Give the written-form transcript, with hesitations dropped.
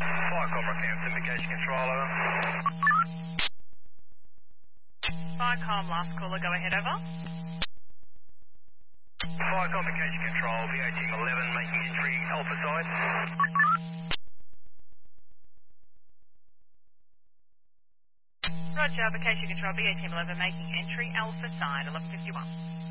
Fire Cobra Campton, Vacation Control, over. Firecom, last caller, go ahead, over. Fire Vacation Control, VA Team 11, making entry, Alpha side. Roger, vacation control, BA Team 11, making entry, Alpha side, 1151.